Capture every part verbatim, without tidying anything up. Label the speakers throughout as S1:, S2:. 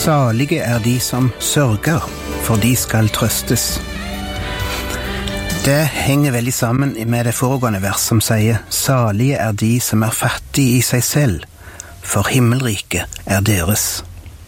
S1: Salige er de som sørger, for de skal trøstes. Det henger veldig sammen med det foregående vers som sier salige er de som er fattige i seg selv, for himmelriket er deres.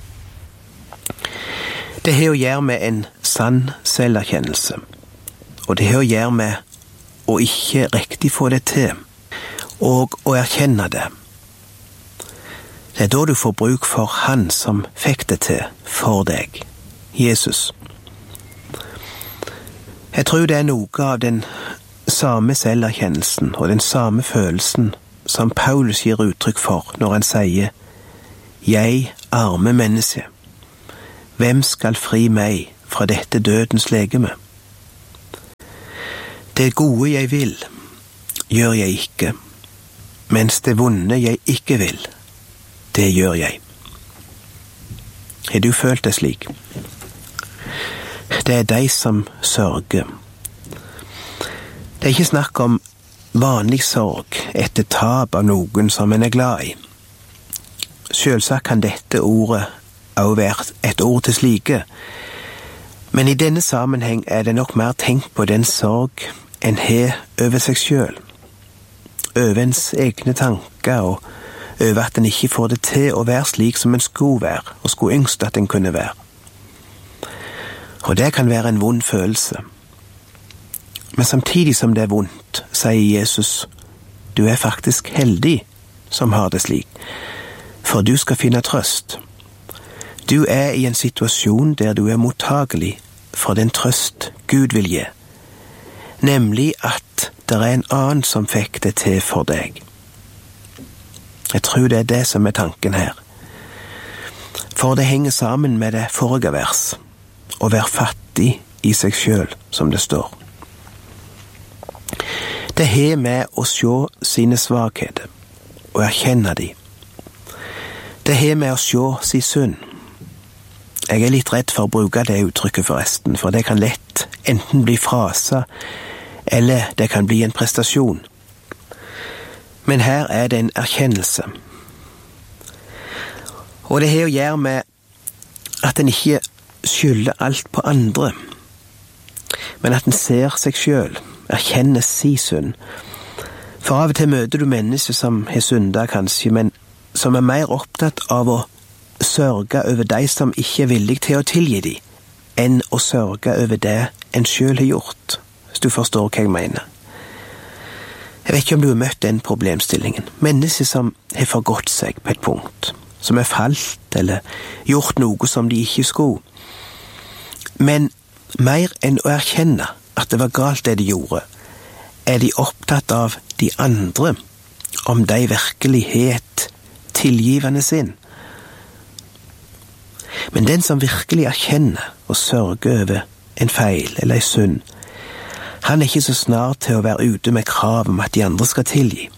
S1: Det har å gjøre med en sann selverkjennelse, og det har å gjøre med å ikke riktig få det til, og å erkjenne det. Det er da du får bruk for han som fikk det til for deg, Jesus. Jeg tror det er noe av den samme selverkjennelsen og den samme følelsen som Paulus gir uttrykk for når han sier «Jeg, arme menneske, hvem skal fri meg fra dette dødens legeme? Det gode jeg vil, gjør jeg ikke, mens det vonde jeg ikke vil, det gjør jeg». Har du følt det slik? Det er de som sørger. Det er ikke snakk om vanlig sorg etter tap av noen som en er glad i. Selvsagt kan dette ordet også være et ord til slike, men i denne sammenheng er det nok mer tenkt på den sorg en har over seg selv, over ens egne tanker og over at en ikke får det til å være slik som en skulle være, og skulle ønske at en kunne være. Og det kan være en vond følelse. Men samtidig som det er vondt, sier Jesus, du er faktisk heldig som har det slik, for du skal finne trøst. Du er i en situasjon der du er mottagelig for den trøst Gud vil gi, nemlig at det er en annen som fikk det til for deg. Jeg tror det er det som er tanken her. For det henger sammen med det forrige vers, å være fattig i seg selv, som det står. Det har med å se sine svakheter og erkjenne de. Det har med å se sin synd. Jeg er litt redd for å bruke det uttrykket forresten, for det kan lett enten bli frasa, eller det kan bli en prestasjon. Men her er det en erkjennelse. Og det har å gjøre med at en ikke skylder alt på andre, men at en ser seg selv, erkjenner sin synd. For av og til møter du mennesker som har syndet kanskje, men som er mer opptatt av å sørge over de som ikke er villig til å tilgi de, enn å sørge over det en selv har gjort, hvis du forstår hva jeg mener. Jeg vet ikke om du har møtt den problemstillingen. Mennesker som har forgått seg på et punkt, som er falt eller gjort noe som de ikke skulle. Men mer enn å erkjenne at det var galt det de gjorde, er de opptatt av de andre, om de virkelig har et tilgivende sinn. Men den som virkelig erkjenner og sørger over en feil eller en synd, han er ikke så snart til å være ute med krav om at de andre skal tilgi.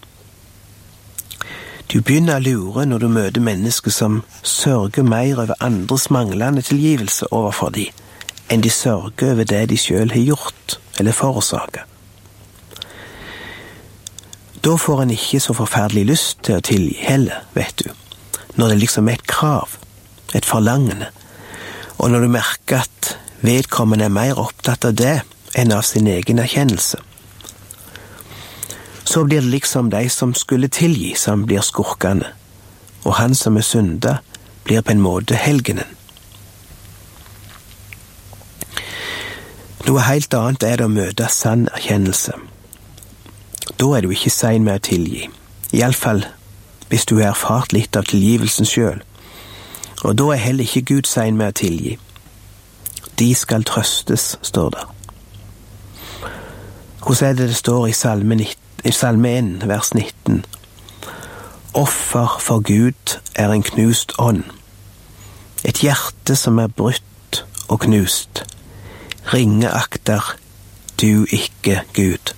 S1: Du begynner å lure når du møter mennesker som sørger mer over andres manglende tilgivelse overfor de, enn de sørger over det de selv har gjort eller forårsaket. Da får en ikke så forferdelig lyst til å tilgi heller, vet du, når det liksom er et krav, et forlangende, og når du merker at vedkommende er mer opptatt av det enn av sin egen erkjennelse. Så blir det liksom de som skulle tilgi som blir skurkene, og han som er synda blir på en måte helgenen. Noe helt annet er det å møte sann erkjennelse. Da er du ikke sein med å tilgi, i alle fall hvis du har erfart litt av tilgivelsen selv, og da er heller ikke Gud sein med å tilgi. De skal trøstes, står der. Hvordan er det det står i Salme, i Salme en, vers nitten? Offer for Gud er en knust ånd, et hjerte som er brutt og knust. Ringe akter du ikke Gud.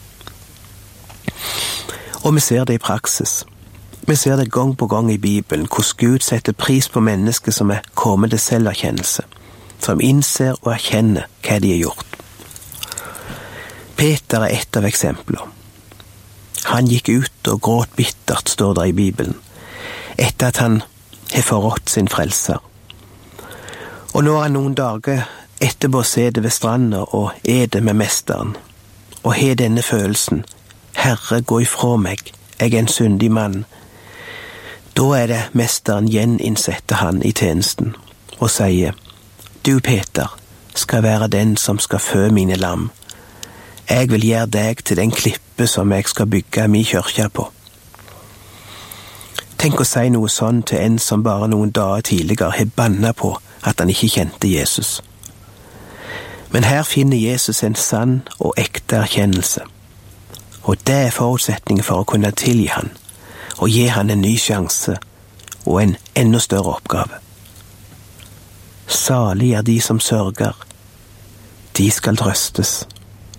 S1: Og vi ser det i praksis. Vi ser det gang på gang i Bibelen, hvordan Gud setter pris på mennesker som er kommet til selverkjennelse, som innser og erkjenner hva de har gjort. Peter er et av eksemplene. Han gikk ut og gråt bittert, står det i Bibelen, etter at han har forrådt sin frelser. Og når han noen dager etterpå sitter ved stranda og eder med mesteren, og har denne følelsen, Herre, gå ifra meg, jeg er en syndig mann, da er det mesteren gjeninnsetter han i tjenesten, og sier, du Peter, skal være den som skal fø mine lam. Jeg vil gjøre deg til den klippe som jeg skal bygge min kyrkja på. Tenk å si noe sånn til en som bare noen dager tidligere har bannet på at han ikke kjente Jesus. Men her finner Jesus en sann og ekte erkjennelse. Og det er forutsetningen for å kunne tilgi han, og gi han en ny sjanse og en enda større oppgave. Salig er de som sørger, de skal trøstes.